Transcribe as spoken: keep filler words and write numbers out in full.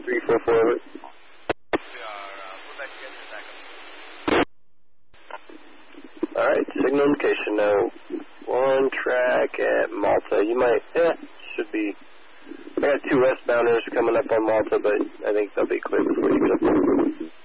three four four. Alright, signal indication now. One track at Malta. You might, yeah, should be. I got two westbounders coming up on Malta, but I think they'll be clear before you get up there.